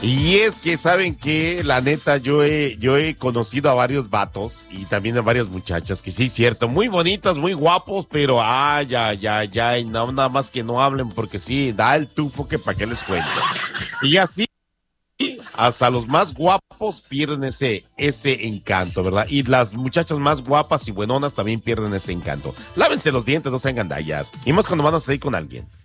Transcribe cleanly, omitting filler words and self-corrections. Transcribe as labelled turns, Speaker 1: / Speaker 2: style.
Speaker 1: Y es que, ¿saben qué? La neta, yo he conocido a varios vatos y también a varias muchachas que sí, cierto, muy bonitas, muy guapos, pero ay, ay, ay, ay, no, nada más que no hablen porque sí, da el tufo que para qué les cuento. Y así, hasta los más guapos pierden ese encanto, ¿verdad? Y las muchachas más guapas y buenonas también pierden ese encanto. Lávense los dientes, no sean gandallas. Y más cuando van a salir con alguien.